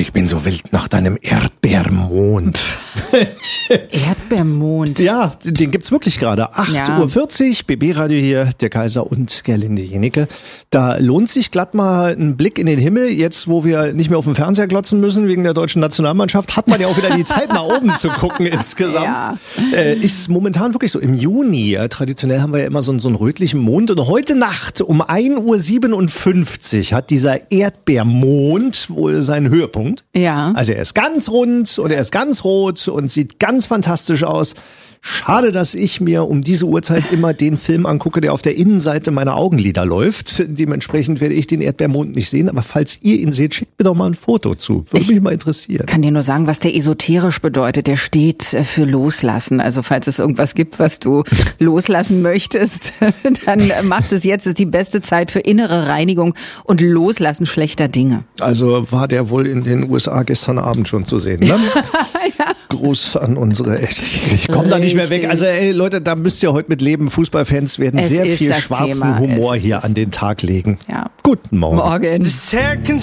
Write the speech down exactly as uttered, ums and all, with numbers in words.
Ich bin so wild nach deinem Erdbeermond. Erdbeermond? Ja, den gibt's wirklich gerade. acht Uhr vierzig, B B-Radio hier, der Kaiser und Gerlinde Jenecke. Da lohnt sich glatt mal ein Blick in den Himmel. Jetzt, wo wir nicht mehr auf den Fernseher glotzen müssen wegen der deutschen Nationalmannschaft, hat man ja auch wieder die Zeit, nach oben zu gucken insgesamt. Ja. Äh, ist momentan wirklich so. Im Juni, ja, traditionell haben wir ja immer so, so einen rötlichen Mond. Und heute Nacht um ein Uhr siebenundfünfzig hat dieser Erdbeermond wohl seinen Höhepunkt. Ja. Also er ist ganz rund und er ist ganz rot und sieht ganz fantastisch aus. Schade, dass ich mir um diese Uhrzeit immer den Film angucke, der auf der Innenseite meiner Augenlider läuft. Dementsprechend werde ich den Erdbeermond nicht sehen. Aber falls ihr ihn seht, schickt mir doch mal ein Foto zu. Würde ich mich mal interessieren. Ich kann dir nur sagen, was der esoterisch bedeutet. Der steht für Loslassen. Also falls es irgendwas gibt, was du loslassen möchtest, dann macht es jetzt. Das ist die beste Zeit für innere Reinigung und Loslassen schlechter Dinge. Also war der wohl in den U S A gestern Abend schon zu sehen, ne? Ja. Gruß an unsere, ich, ich komme da nicht mehr weg. Also ey, Leute, da müsst ihr heute mit leben. Fußballfans werden es sehr viel schwarzen Thema. Humor hier an den Tag legen. Ja. Guten Morgen. Morgen.